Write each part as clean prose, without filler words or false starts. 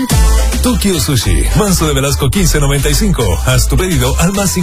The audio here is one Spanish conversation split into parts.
Tokyo Sushi, Manso de Velasco 1595. Haz tu pedido al más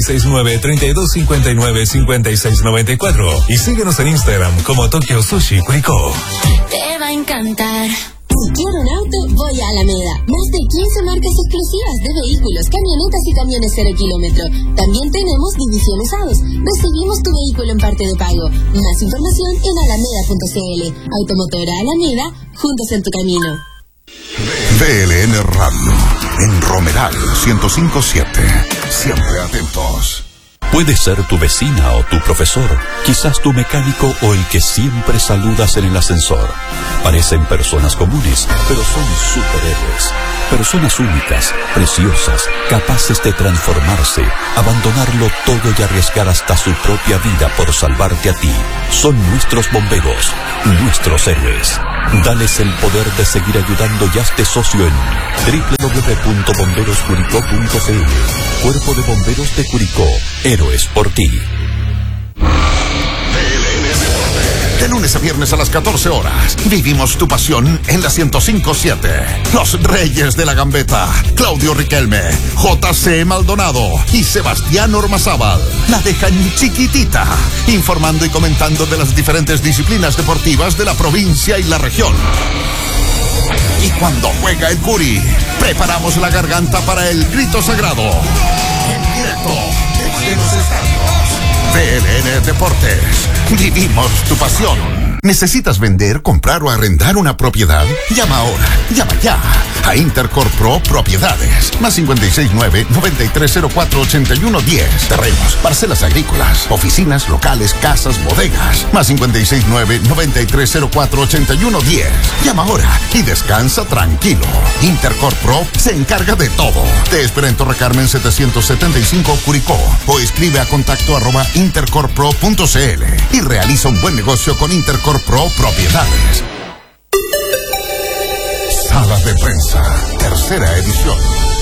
569-3259-5694. Y síguenos en Instagram como Tokyo Sushi Curicó. Te va a encantar. Si quiero un auto, voy a Alameda. Más de 15 marcas exclusivas de vehículos, camionetas y camiones 0 kilómetro. También tenemos división usados. Recibimos tu vehículo en parte de pago. Más información en alameda.cl. Automotora Alameda, juntos en tu camino. DLN Radio, en Romeral 105.7. Siempre atentos. Puede ser tu vecina o tu profesor, quizás tu mecánico o el que siempre saludas en el ascensor. Parecen personas comunes, pero son superhéroes. Personas únicas, preciosas, capaces de transformarse, abandonarlo todo y arriesgar hasta su propia vida por salvarte a ti. Son nuestros bomberos, nuestros héroes. Dales el poder de seguir ayudando y hazte socio en www.bomberoscuricó.cl. Cuerpo de Bomberos de Curicó. Héroes por ti. De lunes a viernes a las 14 horas. Vivimos tu pasión en la 105.7. Los Reyes de la Gambeta. Claudio Riquelme, JC Maldonado y Sebastián Ormazábal. La dejan chiquitita, informando y comentando de las diferentes disciplinas deportivas de la provincia y la región. Y cuando juega el Curi, preparamos la garganta para el grito sagrado. En directo desde los estadios. DLN Deportes. Vivimos tu pasión. ¿Necesitas vender, comprar o arrendar una propiedad? Llama ahora, llama ya a Intercorp Pro Propiedades. Más 569-9304-8110. Terrenos, parcelas agrícolas, oficinas, locales, casas, bodegas. Más 569-9304-8110. Llama ahora y descansa tranquilo. Intercorp Pro se encarga de todo. Te espera en Torre Carmen 775 Curicó o escribe a contacto@intercorppro.cl y realiza un buen negocio con Intercorp Pro Propiedades. Sala de Prensa, tercera edición.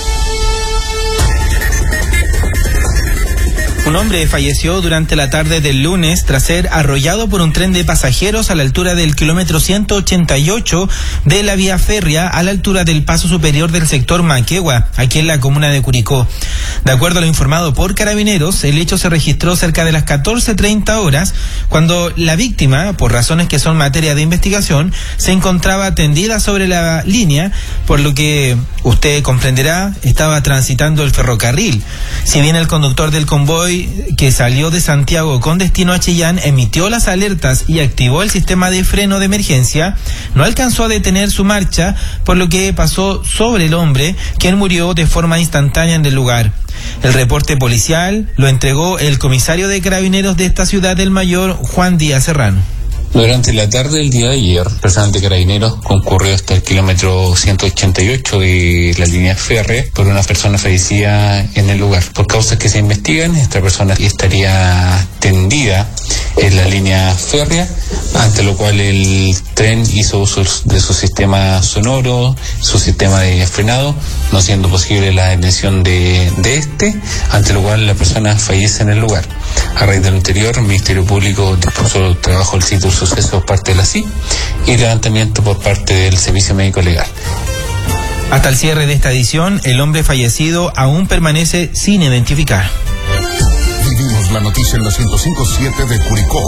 Un hombre falleció durante la tarde del lunes tras ser arrollado por un tren de pasajeros a la altura del kilómetro 188 de la vía férrea a la altura del paso superior del sector Manquehue, aquí en la comuna de Curicó. De acuerdo a lo informado por Carabineros, el hecho se registró cerca de las 14:30 horas cuando la víctima, por razones que son materia de investigación, se encontraba tendida sobre la línea, por lo que usted comprenderá, estaba transitando el ferrocarril. Si bien el conductor del convoy que salió de Santiago con destino a Chillán emitió las alertas y activó el sistema de freno de emergencia, no alcanzó a detener su marcha, por lo que pasó sobre el hombre, quien murió de forma instantánea en el lugar. El reporte policial lo entregó el comisario de Carabineros de esta ciudad, el mayor Juan Díaz Serrano. Durante la tarde del día de ayer, personal de Carabineros concurrió hasta el kilómetro 188 de la línea férrea por una persona fallecida en el lugar. Por causas que se investigan, esta persona estaría tendida en la línea férrea, ante lo cual el tren hizo uso de su sistema sonoro, su sistema de frenado, no siendo posible la detención de este, ante lo cual la persona fallece en el lugar. A raíz de lo anterior, el Ministerio Público dispuso el trabajo del sitio del suceso por parte de la CI y levantamiento por parte del Servicio Médico Legal. Hasta el cierre de esta edición, el hombre fallecido aún permanece sin identificar. Vivimos la noticia en la 105.7 de Curicó.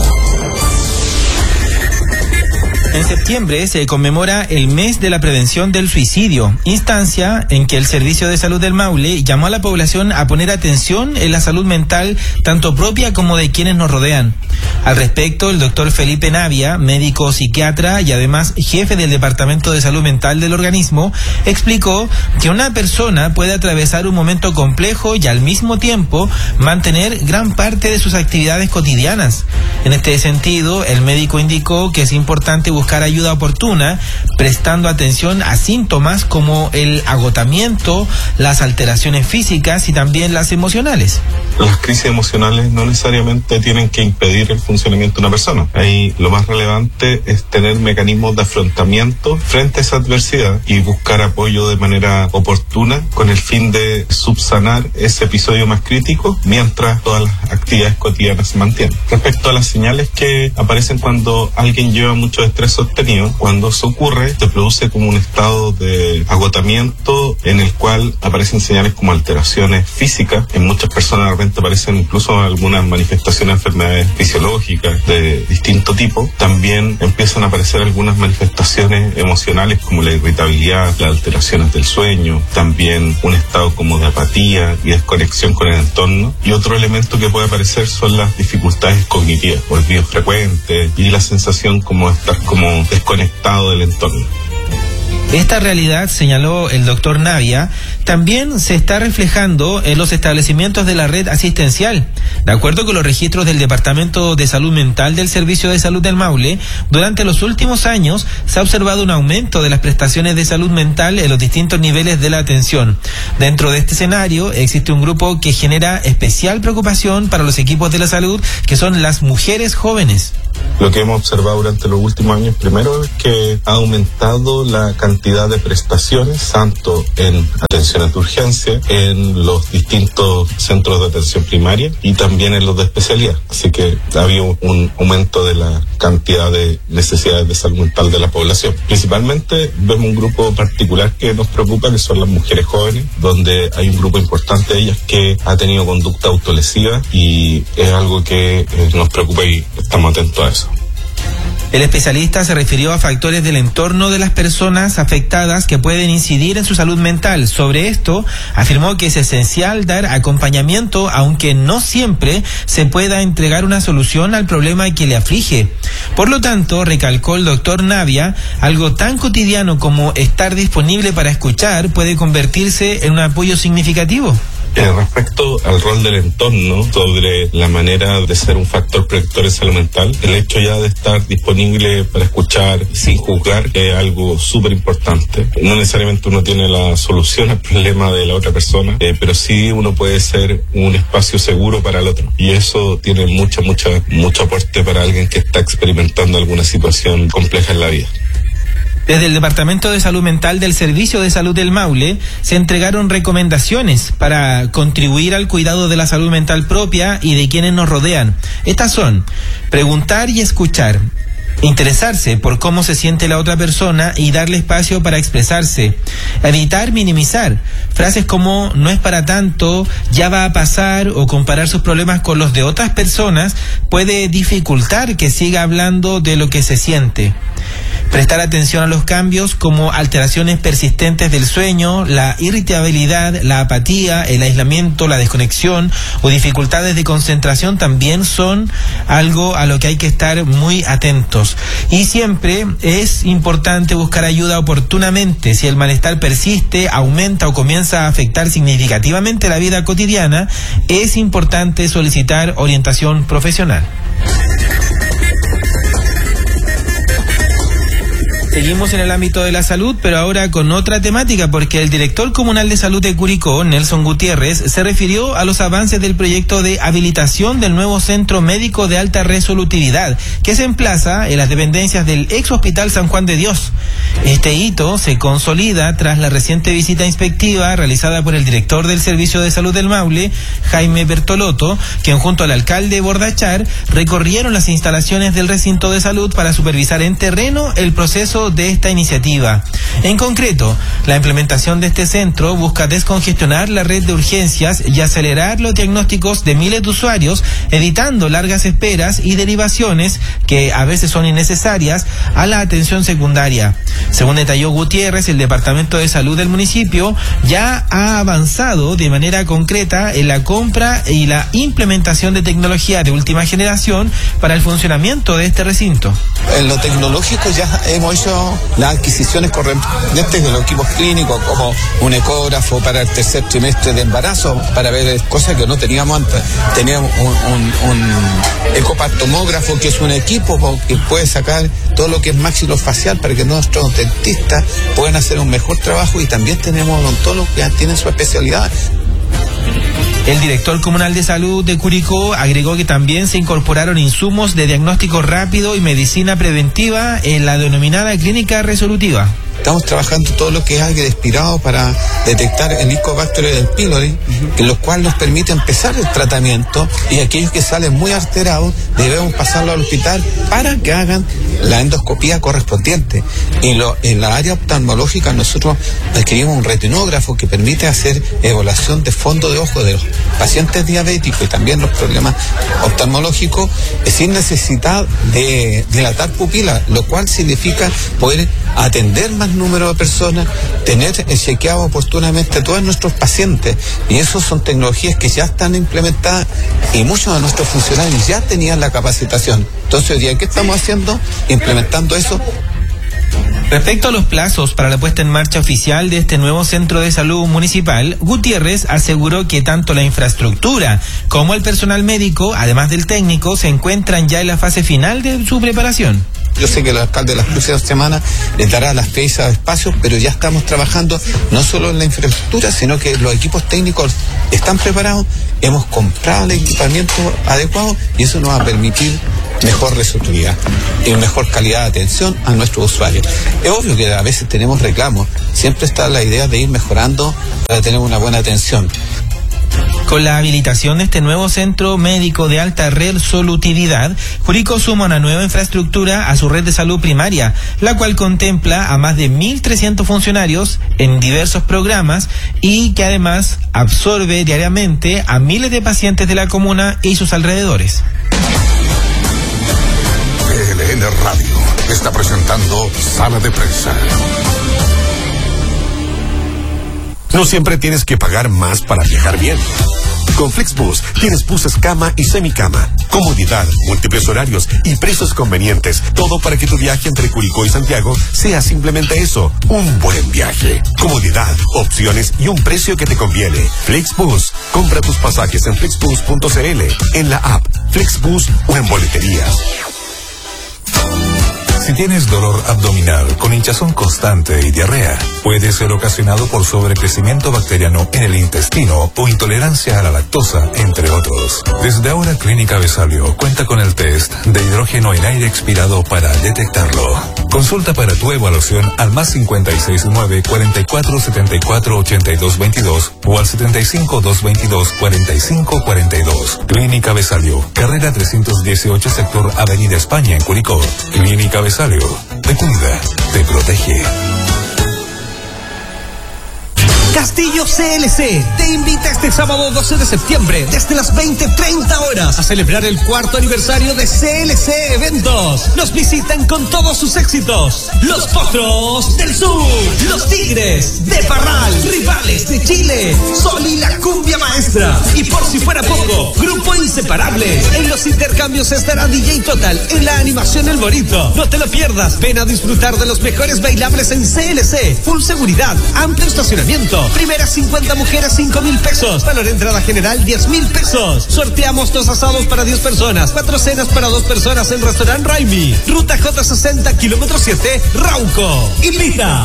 En septiembre se conmemora el mes de la prevención del suicidio, instancia en que el Servicio de Salud del Maule llamó a la población a poner atención en la salud mental, tanto propia como de quienes nos rodean. Al respecto, el doctor Felipe Navia, médico psiquiatra y además jefe del Departamento de Salud Mental del organismo, explicó que una persona puede atravesar un momento complejo y al mismo tiempo mantener gran parte de sus actividades cotidianas. En este sentido, el médico indicó que es importante buscar ayuda oportuna, prestando atención a síntomas como el agotamiento, las alteraciones físicas y también las emocionales. Las crisis emocionales no necesariamente tienen que impedir el funcionamiento de una persona. Ahí lo más relevante es tener mecanismos de afrontamiento frente a esa adversidad y buscar apoyo de manera oportuna con el fin de subsanar ese episodio más crítico mientras todas las actividades cotidianas se mantienen. Respecto a las señales que aparecen cuando alguien lleva mucho estrés sostenido. Cuando eso ocurre, se produce como un estado de agotamiento en el cual aparecen señales como alteraciones físicas. En muchas personas de repente aparecen incluso algunas manifestaciones de enfermedades fisiológicas de distinto tipo. También empiezan a aparecer algunas manifestaciones emocionales como la irritabilidad, las alteraciones del sueño, también un estado como de apatía y desconexión con el entorno. Y otro elemento que puede aparecer son las dificultades cognitivas, olvidos frecuentes y la sensación como de estar como desconectado del entorno. Esta realidad, señaló el doctor Navia, también se está reflejando en los establecimientos de la red asistencial. De acuerdo con los registros del Departamento de Salud Mental del Servicio de Salud del Maule, durante los últimos años se ha observado un aumento de las prestaciones de salud mental en los distintos niveles de la atención. Dentro de este escenario existe un grupo que genera especial preocupación para los equipos de la salud, que son las mujeres jóvenes. Lo que hemos observado durante los últimos años, primero, es que ha aumentado la cantidad de prestaciones, tanto en atenciones de urgencia, en los distintos centros de atención primaria y también en los de especialidad. Así que ha habido un aumento de la cantidad de necesidades de salud mental de la población. Principalmente vemos un grupo particular que nos preocupa, que son las mujeres jóvenes, donde hay un grupo importante de ellas que ha tenido conducta autolesiva y es algo que nos preocupa y estamos atentos a eso. El especialista se refirió a factores del entorno de las personas afectadas que pueden incidir en su salud mental. Sobre esto, afirmó que es esencial dar acompañamiento, aunque no siempre se pueda entregar una solución al problema que le aflige. Por lo tanto, recalcó el doctor Navia, algo tan cotidiano como estar disponible para escuchar puede convertirse en un apoyo significativo. Respecto al rol del entorno, sobre la manera de ser un factor predictor de salud mental, el hecho ya de estar disponible para escuchar sin juzgar es algo súper importante. No necesariamente uno tiene la solución al problema de la otra persona, pero sí uno puede ser un espacio seguro para el otro. Y eso tiene mucho aporte para alguien que está experimentando alguna situación compleja en la vida. Desde el Departamento de Salud Mental del Servicio de Salud del Maule se entregaron recomendaciones para contribuir al cuidado de la salud mental propia y de quienes nos rodean. Estas son: preguntar y escuchar, interesarse por cómo se siente la otra persona y darle espacio para expresarse, evitar minimizar frases como no es para tanto, ya va a pasar, o comparar sus problemas con los de otras personas puede dificultar que siga hablando de lo que se siente. Prestar atención a los cambios como alteraciones persistentes del sueño, la irritabilidad, la apatía, el aislamiento, la desconexión o dificultades de concentración también son algo a lo que hay que estar muy atentos. Y siempre es importante buscar ayuda oportunamente. Si el malestar persiste, aumenta o comienza a afectar significativamente la vida cotidiana, es importante solicitar orientación profesional. Seguimos en el ámbito de la salud, pero ahora con otra temática, porque el director comunal de salud de Curicó, Nelson Gutiérrez, se refirió a los avances del proyecto de habilitación del nuevo centro médico de alta resolutividad, que se emplaza en las dependencias del ex Hospital San Juan de Dios. Este hito se consolida tras la reciente visita inspectiva realizada por el director del Servicio de Salud del Maule, Jaime Bertolotto, quien junto al alcalde Bordachar recorrieron las instalaciones del recinto de salud para supervisar en terreno el proceso de esta iniciativa. En concreto, la implementación de este centro busca descongestionar la red de urgencias y acelerar los diagnósticos de miles de usuarios, evitando largas esperas y derivaciones que a veces son innecesarias a la atención secundaria. Según detalló Gutiérrez, el Departamento de Salud del municipio ya ha avanzado de manera concreta en la compra y la implementación de tecnología de última generación para el funcionamiento de este recinto. En lo tecnológico ya hemos hecho las adquisiciones correspondientes de los equipos clínicos, como un ecógrafo para el tercer trimestre de embarazo, para ver cosas que no teníamos antes. Teníamos un ecopartomógrafo, que es un equipo que puede sacar todo lo que es maxilofacial para que nuestros dentistas puedan hacer un mejor trabajo, y también tenemos odontólogos que tienen su especialidad. El director comunal de salud de Curicó agregó que también se incorporaron insumos de diagnóstico rápido y medicina preventiva en la denominada clínica resolutiva. estamos trabajando todo lo que es aire expirado para detectar el Helicobacter pylori, que lo cual nos permite empezar el tratamiento, y aquellos que salen muy alterados debemos pasarlo al hospital para que hagan la endoscopía correspondiente. En la área oftalmológica nosotros adquirimos un retinógrafo que permite hacer evaluación de fondo de ojo de los pacientes diabéticos y también los problemas oftalmológicos sin necesidad de dilatar pupila, lo cual significa poder atender más número de personas, tener chequeado oportunamente a todos nuestros pacientes, y eso son tecnologías que ya están implementadas y muchos de nuestros funcionarios ya tenían la capacitación. Entonces hoy día, ¿qué estamos haciendo? Implementando eso. Respecto a los plazos para la puesta en marcha oficial de este nuevo centro de salud municipal, Gutiérrez aseguró que tanto la infraestructura como el personal médico, además del técnico, se encuentran ya en la fase final de su preparación. Yo sé que el alcalde de las próximas semanas les dará las fechas de espacios, pero ya estamos trabajando no solo en la infraestructura, sino que los equipos técnicos están preparados, hemos comprado el equipamiento adecuado y eso nos va a permitir mejor resultado y mejor calidad de atención a nuestros usuarios. Es obvio que a veces tenemos reclamos, siempre está la idea de ir mejorando para tener una buena atención. Con la habilitación de este nuevo centro médico de alta resolutividad, Curicó suma una nueva infraestructura a su red de salud primaria, la cual contempla a más de 1.300 funcionarios en diversos programas y que además absorbe diariamente a miles de pacientes de la comuna y sus alrededores. PLN Radio está presentando Sala de Prensa. No siempre tienes que pagar más para viajar bien. Con Flixbus tienes buses cama y semicama, comodidad, múltiples horarios y precios convenientes. Todo para que tu viaje entre Curicó y Santiago sea simplemente eso, un buen viaje. Comodidad, opciones y un precio que te conviene. Flixbus. Compra tus pasajes en flixbus.cl, en la app Flixbus o en boleterías. Si tienes dolor abdominal con hinchazón constante y diarrea, puede ser ocasionado por sobrecrecimiento bacteriano en el intestino o intolerancia a la lactosa, entre otros. Desde ahora, Clínica Besalio cuenta con el test de hidrógeno en aire expirado para detectarlo. Consulta para tu evaluación al +56 9 44 74 82 22 o al 75 222 45 42. Clínica Besalio, carrera 318, sector Avenida España, en Curicó. Clínica Besalio te cuida, te protege. Castillo CLC te invita este sábado 12 de septiembre desde las 20:30 horas a celebrar el 4º aniversario de CLC Eventos. Nos visitan con todos sus éxitos: Los Potros del Sur, Los Tigres de Parral, Rivales de Chile, Sol y la Cumbia Maestra. Y por si fuera poco, Grupo Inseparable. En los intercambios estará DJ Total en la animación El Morito. No te lo pierdas, ven a disfrutar de los mejores bailables en CLC. Full seguridad, amplio estacionamiento. Primeras 50 mujeres, 5,000 pesos. Valor de entrada general, 10,000 pesos. Sorteamos 2 asados para 10 personas, 4 cenas para 2 personas en Restaurant Raimi. Ruta J60, kilómetro 7, Rauco. Invita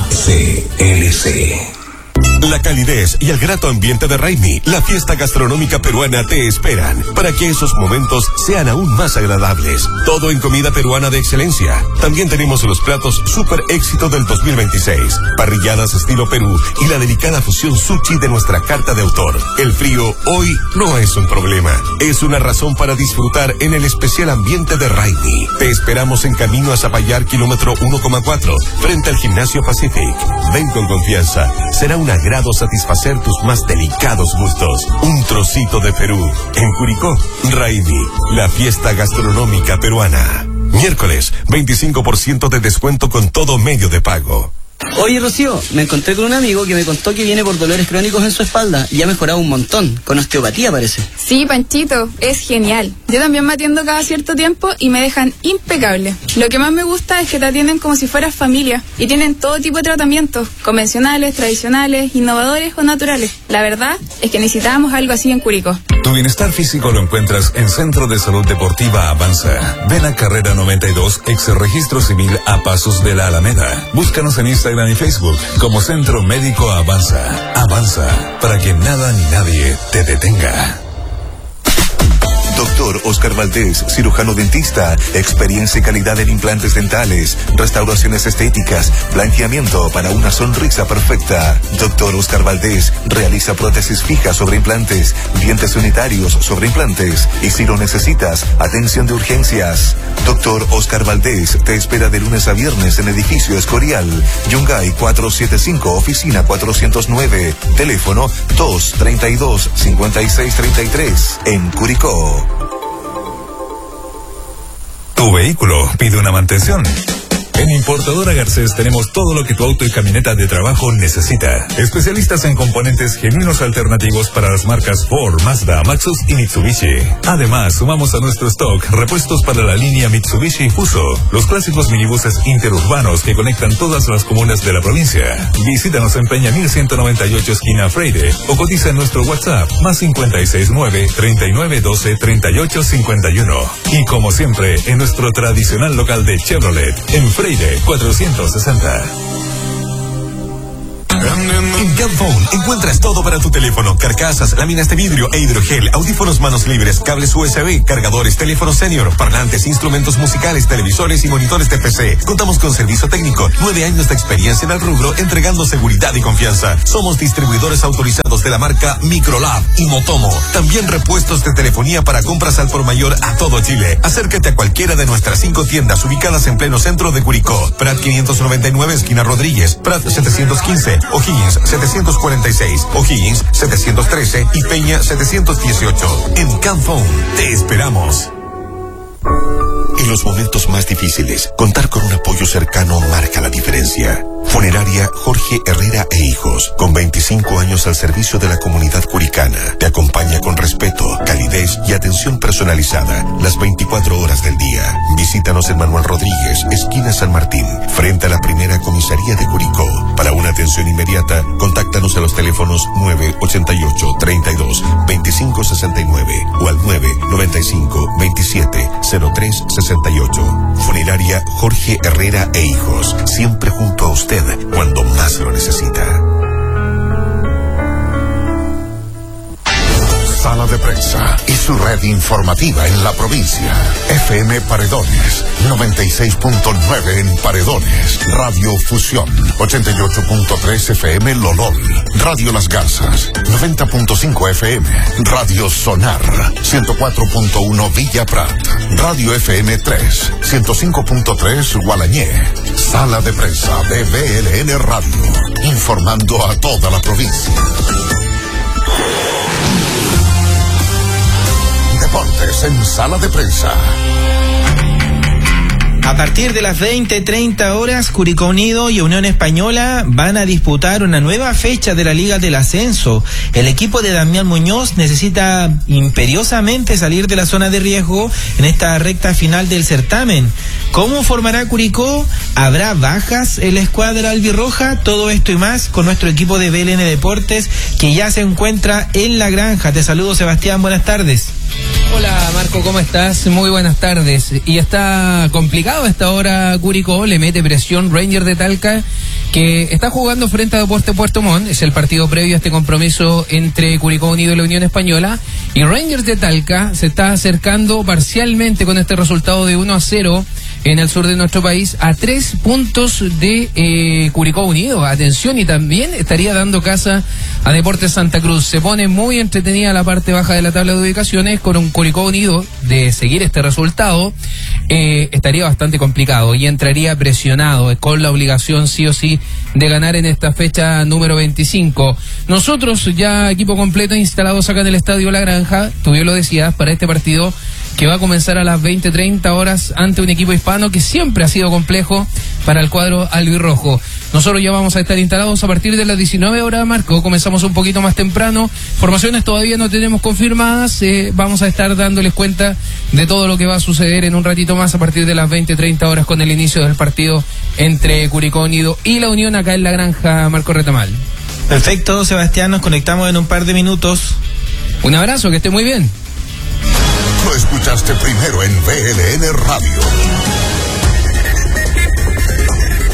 CLC. La calidez y el grato ambiente de Raimi, la fiesta gastronómica peruana, te esperan para que esos momentos sean aún más agradables. Todo en comida peruana de excelencia. También tenemos los platos super éxito del 2026, parrilladas estilo Perú y la delicada fusión sushi de nuestra carta de autor. El frío hoy no es un problema, es una razón para disfrutar en el especial ambiente de Raimi. Te esperamos en camino a Zapallar, kilómetro 1,4, frente al Gimnasio Pacific. Ven con confianza, será un agrado satisfacer tus más delicados gustos. Un trocito de Perú. En Curicó, Raimi, la fiesta gastronómica peruana. Miércoles, 25% de descuento con todo medio de pago. Oye, Rocío, me encontré con un amigo que me contó que viene por dolores crónicos en su espalda y ha mejorado un montón, con osteopatía parece. Sí, Panchito, es genial. Yo también me atiendo cada cierto tiempo y me dejan impecable. Lo que más me gusta es que te atienden como si fueras familia y tienen todo tipo de tratamientos, convencionales, tradicionales, innovadores o naturales. La verdad es que necesitábamos algo así en Curicó. Tu bienestar físico lo encuentras en Centro de Salud Deportiva Avanza. Ven a Carrera 92, ex Registro Civil, a pasos de la Alameda. Búscanos en Instagram y Facebook como Centro Médico Avanza. Avanza, para que nada ni nadie te detenga. Doctor Oscar Valdés, cirujano dentista, experiencia y calidad en implantes dentales, restauraciones estéticas, blanqueamiento para una sonrisa perfecta. Doctor Oscar Valdés realiza prótesis fijas sobre implantes, dientes unitarios sobre implantes y si lo necesitas, atención de urgencias. Doctor Oscar Valdés te espera de lunes a viernes en edificio Escorial, Yungay 475, oficina 409, teléfono 232-5633, en Curicó. Tu vehículo pide una mantención. En Importadora Garcés tenemos todo lo que tu auto y camioneta de trabajo necesita. Especialistas en componentes genuinos alternativos para las marcas Ford, Mazda, Maxus y Mitsubishi. Además, sumamos a nuestro stock repuestos para la línea Mitsubishi Fuso, los clásicos minibuses interurbanos que conectan todas las comunas de la provincia. Visítanos en Peña 1198 esquina Freire o cotiza en nuestro WhatsApp +569 3912 3851. Y como siempre, en nuestro tradicional local de Chevrolet, en Freire 460. En Camphone encuentras todo para tu teléfono: carcasas, láminas de vidrio e hidrogel, audífonos manos libres, cables USB, cargadores, teléfono senior, parlantes, instrumentos musicales, televisores y monitores de PC. Contamos con servicio técnico, 9 años de experiencia en el rubro, entregando seguridad y confianza. Somos distribuidores autorizados de la marca Microlab y Motomo. También repuestos de telefonía para compras al por mayor a todo Chile. Acércate a cualquiera de nuestras 5 tiendas ubicadas en pleno centro de Curicó: Prat 599 esquina Rodríguez, Prat 715, O'Higgins 746, O'Higgins 713 y Peña 718. En Camphone te esperamos. En los momentos más difíciles, contar con un apoyo cercano marca la diferencia. Funeraria Jorge Herrera e Hijos, con 25 años al servicio de la comunidad curicana, te acompaña con respeto, calidez y atención personalizada las 24 horas del día. Visítanos en Manuel Rodríguez, esquina San Martín, frente a la primera comisaría de Curicó. Para una atención inmediata, contáctanos a los teléfonos 988 32 25 69 o al 995 27 03 68. Funeraria Jorge Herrera e Hijos, siempre junto a usted cuando más lo necesita. Sala de Prensa y su red informativa en la provincia. FM Paredones, 96.9 en Paredones. Radio Fusión, 88.3 FM Lolol. Radio Las Garzas, 90.5 FM. Radio Sonar, 104.1 Villa Prat. Radio FM 3, 105.3 Gualañé. Sala de Prensa de BLN Radio, informando a toda la provincia. Deportes en Sala de Prensa. A partir de las 20:30 horas, Curicó Unido y Unión Española van a disputar una nueva fecha de la Liga del Ascenso. El equipo de Damián Muñoz necesita imperiosamente salir de la zona de riesgo en esta recta final del certamen. ¿Cómo formará Curicó? ¿Habrá bajas en la escuadra albirroja? Todo esto y más con nuestro equipo de BLN Deportes, que ya se encuentra en la granja. Te saludo, Sebastián, buenas tardes. Hola Marco, ¿cómo estás? Muy buenas tardes. Y está complicado a esta hora Curicó, le mete presión Rangers de Talca, que está jugando frente a Deportes Puerto Montt. Es el partido previo a este compromiso entre Curicó Unido y la Unión Española. Y Rangers de Talca se está acercando parcialmente con este resultado de 1-0 en el sur de nuestro país a 3 puntos de Curicó Unido. Atención, y también estaría dando casa a Deportes Santa Cruz. Se pone muy entretenida la parte baja de la tabla de ubicaciones. Con un Curicó Unido de seguir este resultado estaría bastante complicado y entraría presionado con la obligación sí o sí de ganar en esta fecha número 25. Nosotros ya equipo completo instalados acá en el Estadio La Granja, tú bien lo decías, para este partido que va a comenzar a las 20:30 horas ante un equipo hispano que siempre ha sido complejo para el cuadro albirrojo. Nosotros ya vamos a estar instalados a partir de las 19 horas, Marco. Comenzamos un poquito más temprano. Formaciones todavía no tenemos confirmadas. Vamos a estar dándoles cuenta de todo lo que va a suceder en un ratito más a partir de las 20:30 horas con el inicio del partido entre Curicó Unido y la Unión acá en la granja, Marco Retamal. Perfecto, Sebastián. Nos conectamos en un par de minutos. Un abrazo, que esté muy bien. Lo escuchaste primero en BLN Radio.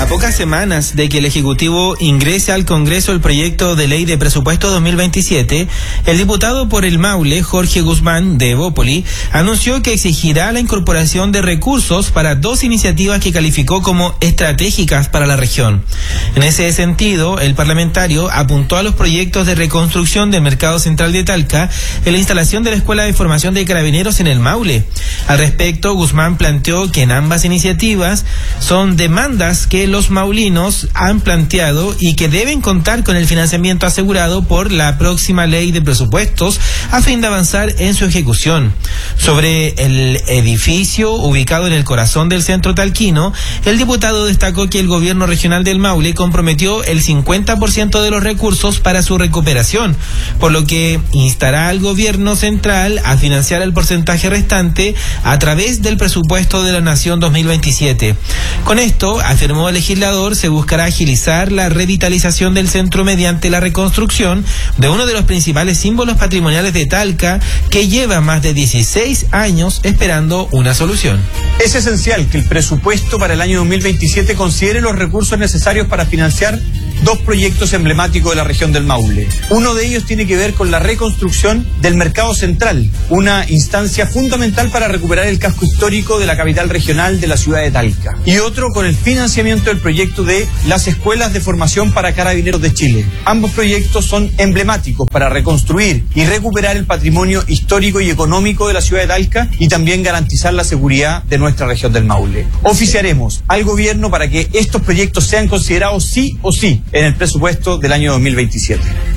A pocas semanas de que el Ejecutivo ingrese al Congreso el proyecto de ley de presupuesto 2027, el diputado por el Maule, Jorge Guzmán, de Evópoli, anunció que exigirá la incorporación de recursos para 2 iniciativas que calificó como estratégicas para la región. En ese sentido, el parlamentario apuntó a los proyectos de reconstrucción del mercado central de Talca en la instalación de la Escuela de Formación de Carabineros en el Maule. Al respecto, Guzmán planteó que en ambas iniciativas son demandas que los maulinos han planteado y que deben contar con el financiamiento asegurado por la próxima ley de presupuestos a fin de avanzar en su ejecución. Sobre el edificio ubicado en el corazón del centro talquino, el diputado destacó que el gobierno regional del Maule comprometió el 50% de los recursos para su recuperación, por lo que instará al gobierno central a financiar el porcentaje restante a través del presupuesto de la Nación 2027. Con esto, afirmó el legislador, se buscará agilizar la revitalización del centro mediante la reconstrucción de uno de los principales símbolos patrimoniales de Talca, que lleva más de 16 años esperando una solución. Es esencial que el presupuesto para el año 2027 considere los recursos necesarios para financiar 2 proyectos emblemáticos de la región del Maule. Uno de ellos tiene que ver con la reconstrucción del mercado central, una instancia fundamental para recuperar el casco histórico de la capital regional de la ciudad de Talca. Y otro con el financiamiento del proyecto de las escuelas de formación para carabineros de Chile. Ambos proyectos son emblemáticos para reconstruir y recuperar el patrimonio histórico y económico de la ciudad de Talca y también garantizar la seguridad de nuestra región del Maule. Oficiaremos al gobierno para que estos proyectos sean considerados sí o sí en el presupuesto del año 2027.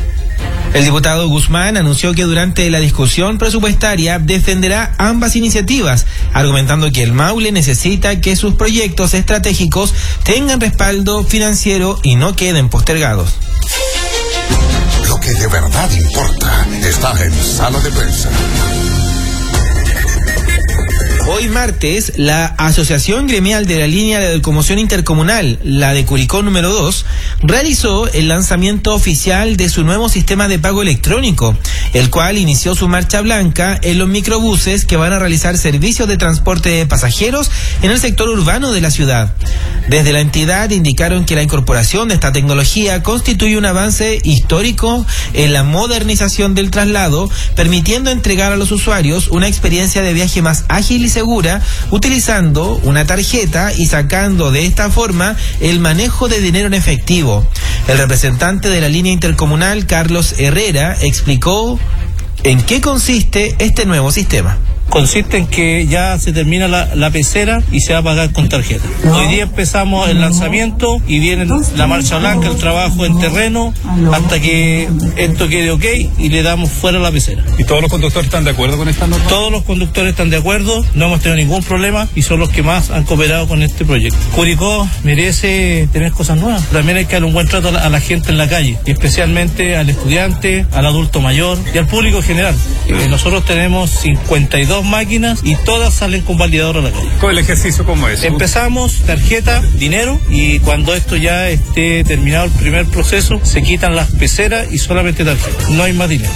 El diputado Guzmán anunció que durante la discusión presupuestaria defenderá ambas iniciativas, argumentando que el Maule necesita que sus proyectos estratégicos tengan respaldo financiero y no queden postergados. Lo que de verdad importa está en Sala de Prensa. Hoy martes, la Asociación Gremial de la Línea de Locomoción Intercomunal, la de Curicó número 2, realizó el lanzamiento oficial de su nuevo sistema de pago electrónico, el cual inició su marcha blanca en los microbuses que van a realizar servicios de transporte de pasajeros en el sector urbano de la ciudad. Desde la entidad indicaron que la incorporación de esta tecnología constituye un avance histórico en la modernización del traslado, permitiendo entregar a los usuarios una experiencia de viaje más ágil y segura, utilizando una tarjeta y sacando de esta forma el manejo de dinero en efectivo. El representante de la línea intercomunal, Carlos Herrera, explicó en qué consiste este nuevo sistema. Consiste en que ya se termina la pecera y se va a pagar con tarjeta. Hoy día empezamos el lanzamiento y viene la marcha blanca, el trabajo en terreno, hasta que esto quede ok y le damos fuera la pecera. ¿Y todos los conductores están de acuerdo con esta norma? Todos los conductores están de acuerdo, no hemos tenido ningún problema y son los que más han cooperado con este proyecto. Curicó merece tener cosas nuevas. También hay que dar un buen trato a la gente en la calle, y especialmente al estudiante, al adulto mayor y al público en general. Nosotros tenemos 52 máquinas y todas salen con validador a la calle. ¿Con el ejercicio cómo es? Empezamos tarjeta, dinero, y cuando esto ya esté terminado el primer proceso, se quitan las peceras y solamente tarjeta. No hay más dinero.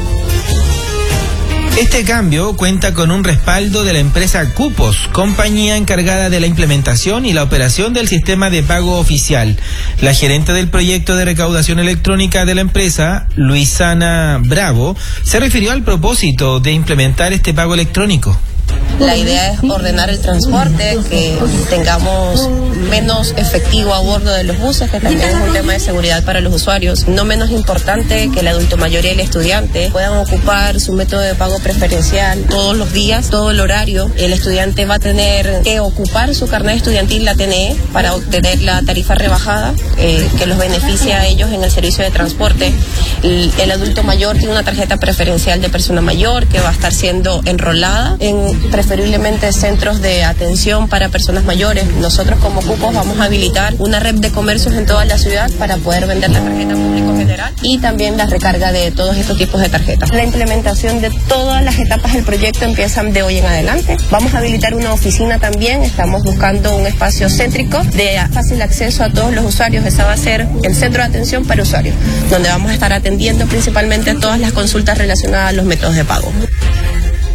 Este cambio cuenta con un respaldo de la empresa Cupos, compañía encargada de la implementación y la operación del sistema de pago oficial. La gerente del proyecto de recaudación electrónica de la empresa, Luisana Bravo, se refirió al propósito de implementar este pago electrónico. La idea es ordenar el transporte, que tengamos menos efectivo a bordo de los buses, que también es un tema de seguridad para los usuarios. No menos importante, que el adulto mayor y el estudiante puedan ocupar su método de pago preferencial todos los días, todo el horario. El estudiante va a tener que ocupar su carnet estudiantil, la TNE, para obtener la tarifa rebajada que los beneficia a ellos en el servicio de transporte. El adulto mayor tiene una tarjeta preferencial de persona mayor que va a estar siendo enrolada en preferiblemente centros de atención para personas mayores. Nosotros como Cupos vamos a habilitar una red de comercios en toda la ciudad para poder vender la tarjeta público general y también la recarga de todos estos tipos de tarjetas. La implementación de todas las etapas del proyecto empiezan de hoy en adelante. Vamos a habilitar una oficina también, estamos buscando un espacio céntrico de fácil acceso a todos los usuarios. Esa va a ser el centro de atención para usuarios, donde vamos a estar atendiendo principalmente todas las consultas relacionadas a los métodos de pago.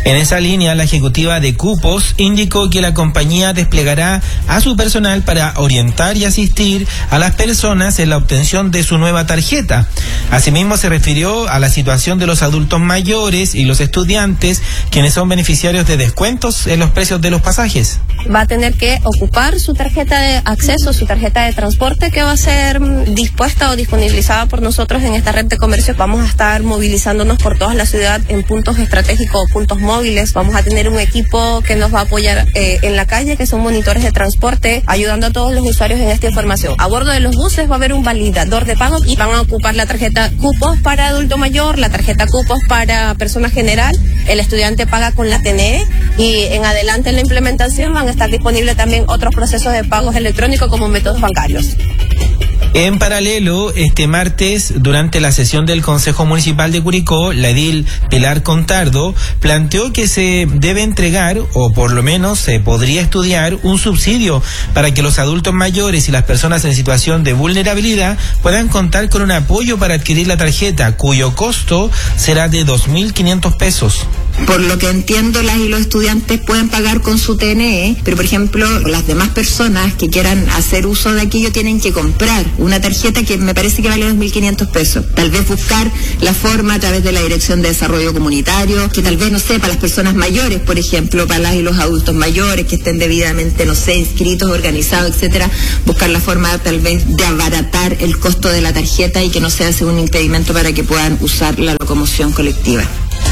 En esa línea, la ejecutiva de cupos indicó que la compañía desplegará a su personal para orientar y asistir a las personas en la obtención de su nueva tarjeta. Asimismo, se refirió a la situación de los adultos mayores y los estudiantes, quienes son beneficiarios de descuentos en los precios de los pasajes. Va a tener que ocupar su tarjeta de acceso, su tarjeta de transporte, que va a ser dispuesta o disponibilizada por nosotros en esta red de comercio. Vamos a estar movilizándonos por toda la ciudad en puntos estratégicos o puntos móviles. Vamos a tener un equipo que nos va a apoyar en la calle, que son monitores de transporte, ayudando a todos los usuarios en esta información. A bordo de los buses va a haber un validador de pago y van a ocupar la tarjeta cupos para adulto mayor, la tarjeta cupos para persona general. El estudiante paga con la TNE y en adelante en la implementación van a estar disponibles también otros procesos de pagos electrónicos como métodos bancarios. En paralelo, este martes, durante la sesión del Consejo Municipal de Curicó, la edil Pilar Contardo planteó que se debe entregar, o por lo menos se podría estudiar, un subsidio para que los adultos mayores y las personas en situación de vulnerabilidad puedan contar con un apoyo para adquirir la tarjeta, cuyo costo será de 2.500 pesos. Por lo que entiendo, las y los estudiantes pueden pagar con su TNE, pero por ejemplo, las demás personas que quieran hacer uso de aquello tienen que comprar una tarjeta que me parece que vale 2.500 pesos. Tal vez buscar la forma a través de la Dirección de Desarrollo Comunitario, que tal vez, no sé, para las personas mayores, por ejemplo, para las y los adultos mayores que estén debidamente, no sé, inscritos, organizados, etcétera, buscar la forma tal vez de abaratar el costo de la tarjeta y que no sea un impedimento para que puedan usar la locomoción colectiva.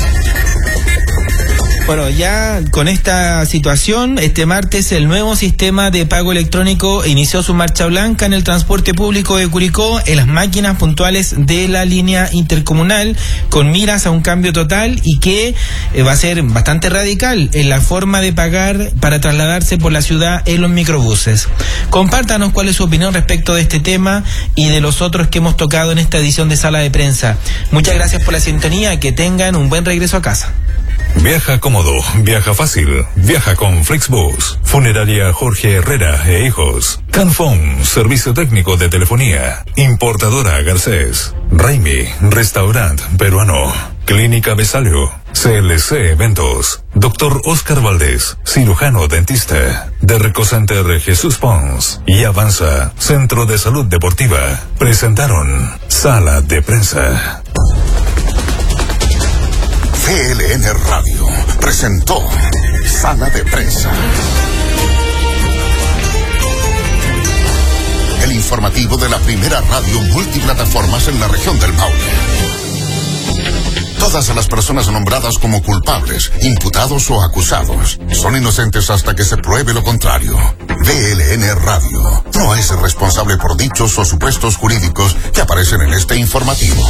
Bueno, ya con esta situación, este martes el nuevo sistema de pago electrónico inició su marcha blanca en el transporte público de Curicó, en las máquinas puntuales de la línea intercomunal, con miras a un cambio total y que va a ser bastante radical en la forma de pagar para trasladarse por la ciudad en los microbuses. Compártanos cuál es su opinión respecto de este tema y de los otros que hemos tocado en esta edición de Sala de Prensa. Muchas gracias por la sintonía, que tengan un buen regreso a casa. Viaja cómodo, viaja fácil, viaja con Flixbus. Funeraria Jorge Herrera e Hijos. Canfón, servicio técnico de telefonía. Importadora Garcés. Raimi, restaurante peruano. Clínica Besalio. CLC Eventos. Dr. Oscar Valdés, cirujano dentista. Derco Center Jesús Pons y Avanza, Centro de Salud Deportiva. Presentaron Sala de Prensa. CLN Radio presentó Sala de Prensa. El informativo de la primera radio multiplataformas en la región del Maule. Todas las personas nombradas como culpables, imputados o acusados son inocentes hasta que se pruebe lo contrario. VLN Radio no es responsable por dichos o supuestos jurídicos que aparecen en este informativo.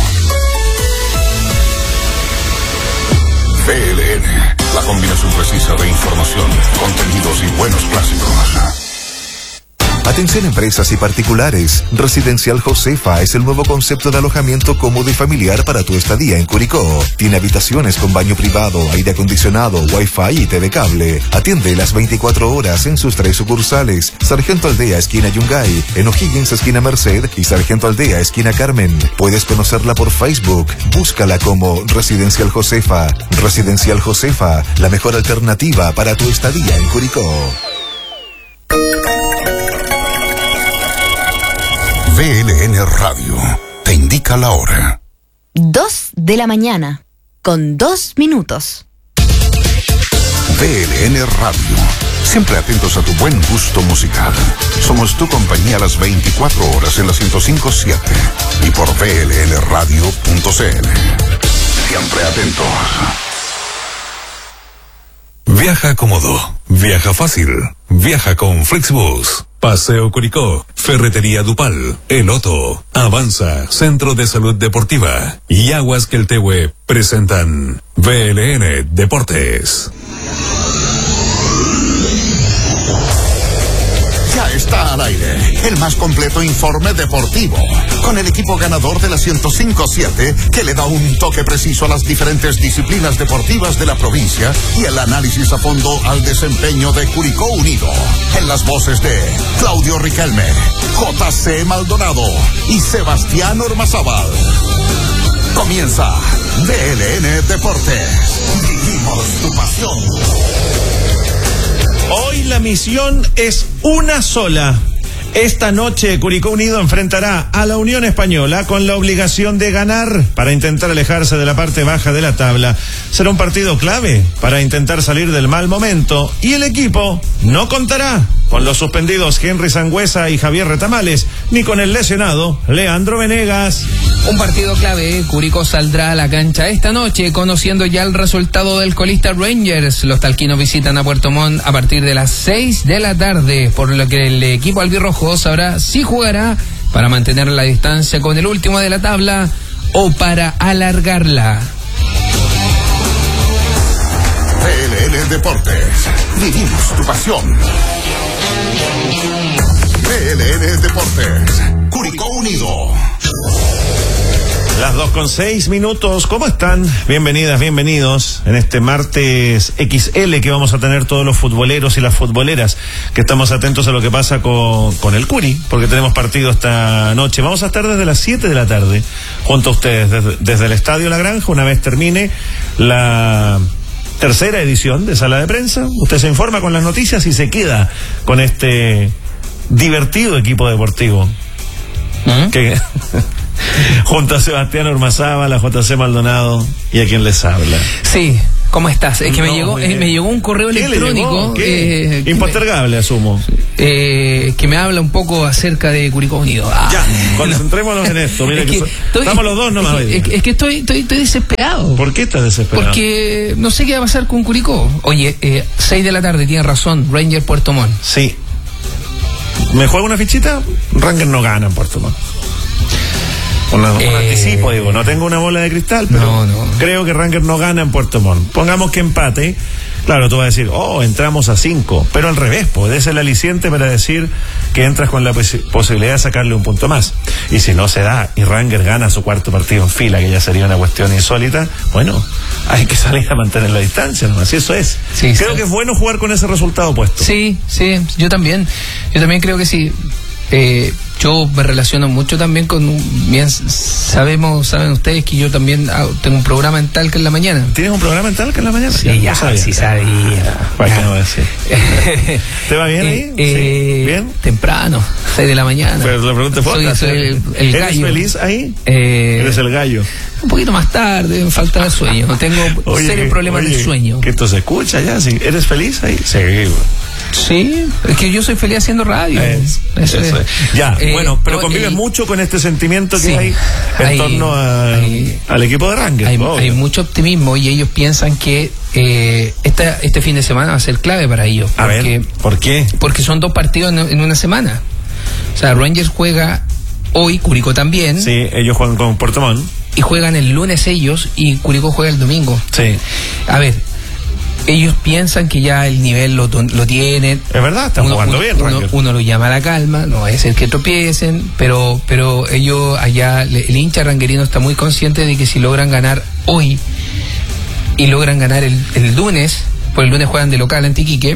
VLN, la combinación precisa de información, contenidos y buenos clásicos. Atención empresas y particulares. Residencial Josefa es el nuevo concepto de alojamiento cómodo y familiar para tu estadía en Curicó. Tiene habitaciones con baño privado, aire acondicionado, wifi y TV cable. Atiende las 24 horas en sus 3 sucursales: Sargento Aldea, esquina Yungay, en O'Higgins, esquina Merced, y Sargento Aldea, esquina Carmen. Puedes conocerla por Facebook. Búscala como Residencial Josefa. Residencial Josefa, la mejor alternativa para tu estadía en Curicó. VLN Radio te indica la hora. 2 de la mañana, con 2 minutos. VLN Radio, siempre atentos a tu buen gusto musical. Somos tu compañía a las 24 horas en la 105.7 y por vlnradio.cl. Siempre atentos. Viaja cómodo, viaja fácil, viaja con Flixbus. Paseo Curicó, Ferretería Dupal, El Otto, Avanza, Centro de Salud Deportiva y Aguas Queltehue presentan VLN Deportes. Ya está al aire el más completo informe deportivo, con el equipo ganador de la 105.7 que le da un toque preciso a las diferentes disciplinas deportivas de la provincia y el análisis a fondo al desempeño de Curicó Unido. En las voces de Claudio Riquelme, JC Maldonado y Sebastián Ormazábal. Comienza DLN Deportes. Vivimos tu pasión. Hoy la misión es una sola. Esta noche Curicó Unido enfrentará a la Unión Española con la obligación de ganar para intentar alejarse de la parte baja de la tabla. Será un partido clave para intentar salir del mal momento y el equipo no contará con los suspendidos Henry Sangüesa y Javier Retamales, ni con el lesionado Leandro Venegas. Un partido clave. Curicó saldrá a la cancha esta noche conociendo ya el resultado del colista Rangers. Los talquinos visitan a Puerto Montt a partir de las 6 de la tarde, por lo que el equipo albirrojo sabrá si jugará para mantener la distancia con el último de la tabla o para alargarla. DLN Deportes. Vivimos tu pasión. DLN Deportes. Curicó Unido. Las 2:06. ¿Cómo están? Bienvenidas, bienvenidos en este martes XL que vamos a tener todos los futboleros y las futboleras que estamos atentos a lo que pasa con el Curi, porque tenemos partido esta noche. Vamos a estar desde las 7 de la tarde junto a ustedes desde el Estadio La Granja. Una vez termine la tercera edición de Sala de Prensa, usted se informa con las noticias y se queda con este divertido equipo deportivo que junto a Sebastián Ormazábal, a JC Maldonado y a quien les habla. Sí, ¿cómo estás? Es que me llegó un correo electrónico impostergable, asumo, que me habla un poco acerca de Curicó Unido. Ya, concentrémonos en esto. Mira que estamos los dos nomás. Es que estoy desesperado. ¿Por qué estás desesperado? Porque no sé qué va a pasar con Curicó. Oye, 6 de la tarde, tiene razón, Ranger Puerto Montt. Sí. ¿Me juega una fichita? Ranger no gana en Puerto Montt. Un anticipo, digo, no tengo una bola de cristal, pero creo que Ranger no gana en Puerto Montt. Pongamos que empate, claro, tú vas a decir, entramos a 5, pero al revés, es el aliciente para decir que entras con la posibilidad de sacarle un punto más. Y si no se da y Ranger gana su cuarto partido en fila, que ya sería una cuestión insólita, bueno, hay que salir a mantener la distancia, ¿no? Así eso es. Sí, creo que es bueno jugar con ese resultado puesto. Sí, yo también creo que sí. Yo me relaciono mucho también saben ustedes que yo también tengo un programa en Talca en la mañana. ¿Tienes un programa en Talca en la mañana? Sí, sí sabía. ¿Para qué no decir? ¿Te va bien ahí? Sí, ¿bien? Temprano, 6 de la mañana. Pero la pregunta fue, soy el gallo. ¿Eres feliz ahí? Eres el gallo. Un poquito más tarde, me falta el sueño. Tengo serios problemas del sueño. Que esto se escucha ya. ¿Sí? ¿Eres feliz ahí? Sí, es que yo soy feliz haciendo radio. Eso es. Ya, pero convives mucho con este sentimiento que hay en torno al equipo de Ranger. Hay mucho optimismo y ellos piensan que este fin de semana va a ser clave para ellos. ¿Por qué? Porque son 2 partidos en una semana. O sea, Rangers juega hoy, Curicó también. Sí, ellos juegan con Puerto Montt. Y juegan el lunes ellos y Curicó juega el domingo. Sí. A ver, ellos piensan que ya el nivel lo tienen. Es verdad, están jugando bien. Uno lo llama a la calma, no es el que tropiecen, pero ellos allá, el hincha ranguerino está muy consciente de que si logran ganar hoy y logran ganar el lunes, pues el lunes juegan de local ante Iquique,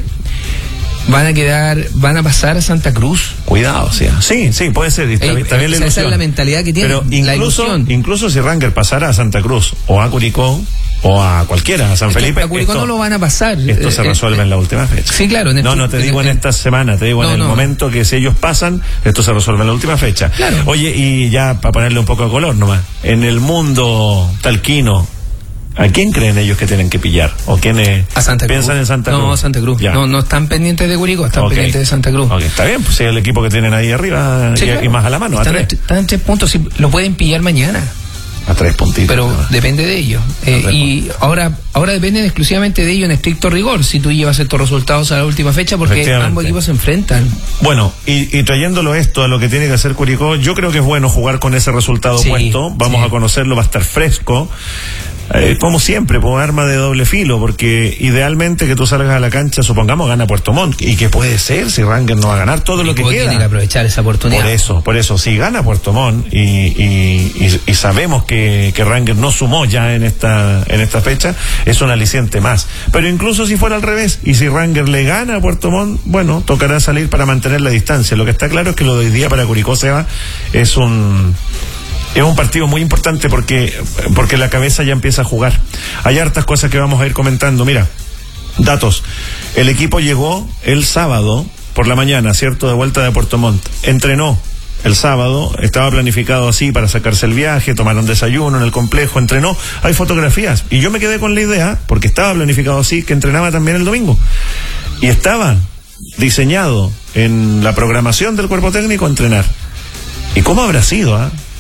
van a pasar a Santa Cruz. Cuidado, sí, puede ser. Está bien la ilusión. Esa es la mentalidad que tienen. Pero incluso si Ranger pasara a Santa Cruz o a Curicó o a cualquiera, a San Felipe, a Curicó no lo van a pasar. Esto se resuelve en la última fecha. Sí, claro. No te digo en esta semana, te digo en el momento que si ellos pasan, esto se resuelve en la última fecha. Claro. Oye, y ya para ponerle un poco de color nomás, en el mundo talquino, ¿a quién creen ellos que tienen que pillar? ¿O quiénes piensan en Santa Cruz? No, Santa Cruz. Ya. No están pendientes de Curicó, están pendientes de Santa Cruz. Está bien, pues es el equipo que tienen ahí arriba y más a la mano. Están en 3 puntos, si lo pueden pillar mañana. A 3 puntitos. Pero depende de ellos. Y ahora dependen exclusivamente de ellos en estricto rigor, si tú llevas estos resultados a la última fecha, porque ambos equipos se enfrentan. Bueno, y trayéndolo esto a lo que tiene que hacer Curicó, yo creo que es bueno jugar con ese resultado puesto. Vamos a conocerlo, va a estar fresco. Como siempre, por arma de doble filo, porque idealmente que tú salgas a la cancha, supongamos gana Puerto Montt, y que puede ser si Ranger no va a ganar todo lo que queda. Tiene que aprovechar esa oportunidad. Por eso, si gana Puerto Montt y sabemos que Ranger no sumó ya en esta fecha, es un aliciente más. Pero incluso si fuera al revés, y si Ranger le gana a Puerto Montt, bueno, tocará salir para mantener la distancia. Lo que está claro es que lo de hoy día para Curicó, Seba, es un Es un partido muy importante porque la cabeza ya empieza a jugar. Hay hartas cosas que vamos a ir comentando. Mira, datos. El equipo llegó el sábado por la mañana, ¿cierto? De vuelta de Puerto Montt. Entrenó el sábado, estaba planificado así para sacarse el viaje, tomaron desayuno en el complejo, entrenó. Hay fotografías. Y yo me quedé con la idea, porque estaba planificado así, que entrenaba también el domingo. Y estaba diseñado en la programación del cuerpo técnico entrenar. ¿Y cómo habrá sido,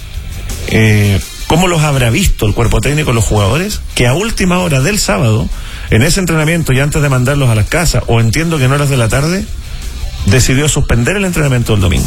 cómo los habrá visto el cuerpo técnico, los jugadores, que a última hora del sábado, en ese entrenamiento y antes de mandarlos a las casas, o entiendo que en horas de la tarde, decidió suspender el entrenamiento del domingo?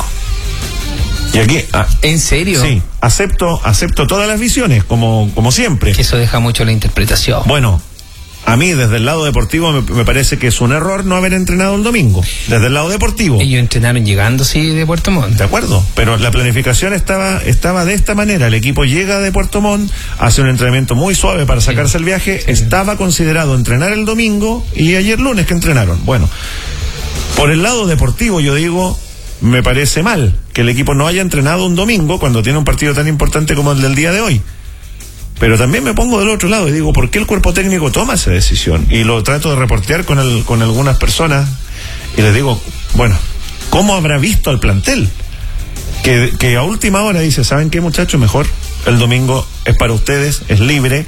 Y aquí, ¿en serio? Sí, acepto todas las visiones, como siempre. Que eso deja mucho la interpretación. Bueno, a mí desde el lado deportivo me parece que es un error no haber entrenado el domingo. Desde el lado deportivo. Ellos entrenaron llegando, sí, de Puerto Montt. De acuerdo, pero la planificación estaba de esta manera. El equipo llega de Puerto Montt, hace un entrenamiento muy suave para sacarse el viaje. Estaba considerado entrenar el domingo y ayer lunes que entrenaron. Bueno, por el lado deportivo yo digo, me parece mal que el equipo no haya entrenado un domingo cuando tiene un partido tan importante como el del día de hoy. Pero también me pongo del otro lado y digo, ¿por qué el cuerpo técnico toma esa decisión? Y lo trato de reportear con algunas personas y les digo, bueno, ¿cómo habrá visto al plantel? Que a última hora dice, ¿saben qué, muchachos? Mejor el domingo es para ustedes, es libre.